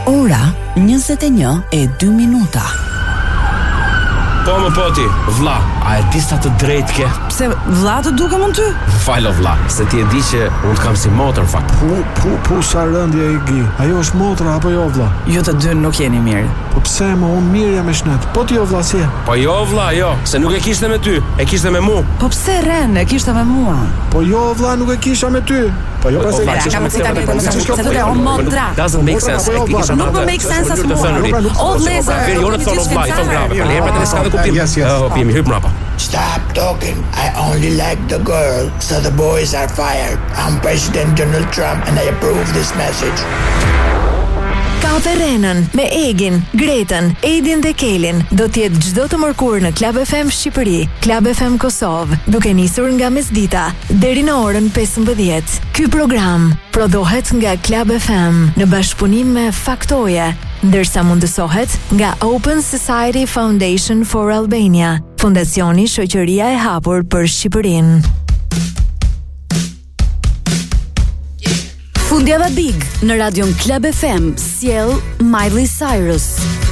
Ora 21:02. Po më poti, vlla, a e di sa të drejtë ke? Pse vlla të dukem unë ty? Falo vlla, se ti e di që unë të kam si motër fakt. Pu sa rëndje i gi. Ajo është motra apo jo vlla? Ju të dy nuk jeni mirë. Po pse më unë mirë jam me shnet? Po ti jo vlla si? Po jo vlla, jo, se nuk e kishte me ty, e kishte me mu. Po pse Ren e kishte me mua? Po jo vlla, nuk e kisha me ty. Po jo pse vlla, ç'është me se o motra. Doesn't make sense. Nuk më make sense as mua. O vlezër. Jo në thonë vlla, i thon grave. Po lepra të s'ka kuptim. Yes. Pimi hyp mrapa. Stop talking. I only like the girl, so the boys are fired. I'm President Donald Trump and I approve this message. Kafe Renën me Egin, Gretën, Edin dhe Kelin do t'jetë çdo të mërkurë në Club FM Shqipëri, Club FM Kosovë, duke nisur nga mesdita deri në orën 15. Ky program prodhohet nga Club FM në bashkëpunim me Faktoje, ndërsa mundësohet nga Open Society Foundation for Albania, fondacioni Shoqëria e Hapur për Shqipërinë. Fundjava Big në Radion Club FM sjell Miley Cyrus.